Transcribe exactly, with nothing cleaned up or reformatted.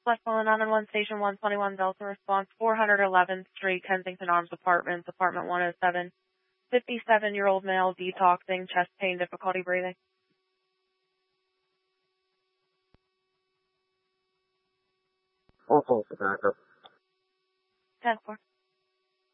Westmoreland nine one one, Station one twenty-one, Delta Response, four eleventh Street, Kensington Arms Apartments, Apartment one oh seven. fifty-seven-year-old male, detoxing, chest pain, difficulty breathing. All calls for backup. ten four.